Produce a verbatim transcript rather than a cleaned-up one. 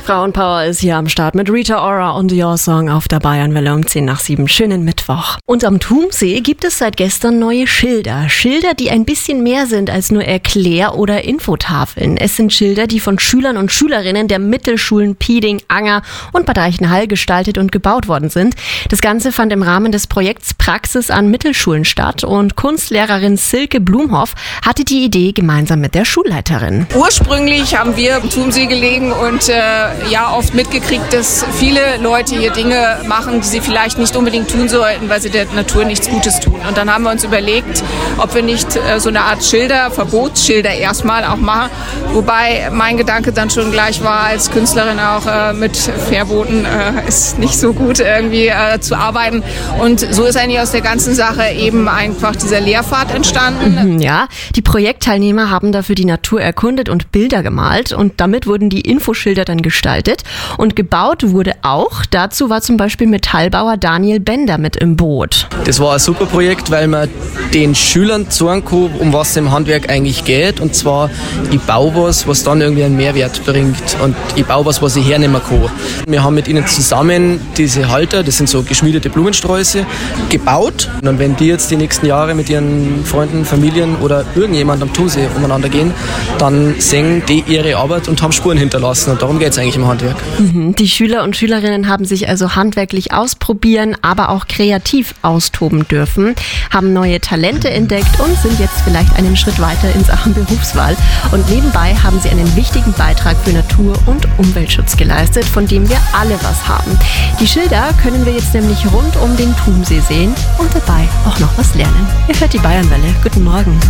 Frauenpower ist hier am Start mit Rita Ora und Your Song auf der Bayernwelle um zehn nach sieben. Schönen Mittwoch. Und am Thumsee gibt es seit gestern neue Schilder. Schilder, die ein bisschen mehr sind als nur Erklär- oder Infotafeln. Es sind Schilder, die von Schülern und Schülerinnen der Mittelschulen Pieding, Anger und Bad Reichenhall gestaltet und gebaut worden sind. Das Ganze fand im Rahmen des Projekts Praxis an Mittelschulen statt und Kunstlehrerin Silke Blumhoff hatte die Idee gemeinsam mit der Schulleiterin. Ursprünglich haben wir am Thumsee gelegen und äh, ja oft mitgekriegt, dass viele Leute hier Dinge machen, die sie vielleicht nicht unbedingt tun sollten, weil sie der Natur nichts Gutes tun. Und dann haben wir uns überlegt, ob wir nicht äh, so eine Art Schilder, Verbotsschilder erstmal auch machen. Wobei mein Gedanke dann schon gleich war, als Künstlerin auch äh, mit Verboten äh, ist nicht so gut irgendwie äh, zu arbeiten. Und so ist eigentlich aus der ganzen Sache eben einfach dieser Lehrpfad entstanden. Ja, die Projektteilnehmer haben dafür die Natur erkundet und Bilder gemalt und damit wurden die Infoschilder dann gestaltet und gebaut wurde auch. Dazu war zum Beispiel Metallbauer Daniel Bender mit im Boot. Das war ein super Projekt, weil man den Schülern zeigen kann, um was es im Handwerk eigentlich geht. Und zwar, ich baue was, was dann irgendwie einen Mehrwert bringt und ich baue was, was ich hernehmen kann. Wir haben mit ihnen zusammen diese Halter, das sind so geschmiedete Blumensträuße, gebaut. Und dann, wenn die jetzt die nächsten Jahre mit ihren Freunden, Familien oder irgendjemand am Thumsee umeinander gehen, dann sehen die ihre Arbeit und haben Spuren hinterlassen. Und darum geht es eigentlich im Handwerk. Mhm. Die Schüler und Schülerinnen haben sich also handwerklich ausprobieren, aber auch kreativ austoben dürfen, haben neue Talente entdeckt und sind jetzt vielleicht einen Schritt weiter in Sachen Berufswahl. Und nebenbei haben sie einen wichtigen Beitrag für Natur- und Umweltschutz geleistet, von dem wir alle was haben. Die Schilder können wir jetzt nämlich rund um den Thumsee sehen und dabei auch noch was lernen. Ihr hört die Bayernwelle. Guten Morgen.